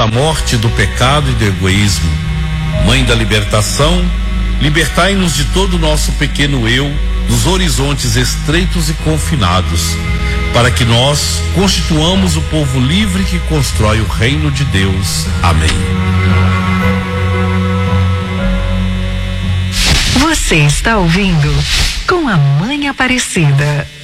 da morte, do pecado e do egoísmo. Mãe da libertação, libertai-nos de todo o nosso pequeno eu, dos horizontes estreitos e confinados, para que nós constituamos o povo livre que constrói o reino de Deus. Amém. Você está ouvindo Com a Mãe Aparecida.